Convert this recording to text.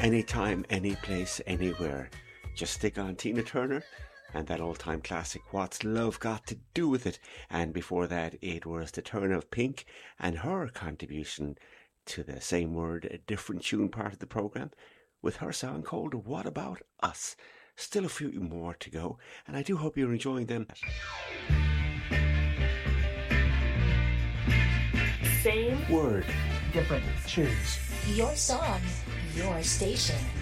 Anytime, any place, anywhere. Just stick on Tina Turner and that old-time classic, What's Love Got to Do With It? And before that, it was the turn of Pink and her contribution to the same word, a different tune part of the programme, with her song called What About Us? Still a few more to go, and I do hope you're enjoying them. Same word, different tunes. Your song, your station.